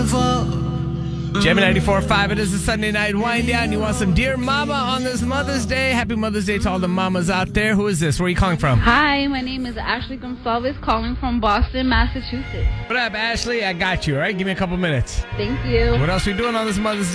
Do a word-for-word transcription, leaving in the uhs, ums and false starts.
forever. Gemini ninety-four point five, it is a Sunday night wind down. You want some Dear Mama on this Mother's Day? Happy Mother's Day to all the mamas out there. Who is this? Where are you calling from? Hi, my name is Ashley Gonsalves, calling from Boston, Massachusetts. What up, Ashley? I got you, all right? Give me a couple minutes. Thank you. What else are we doing on this Mother's Day?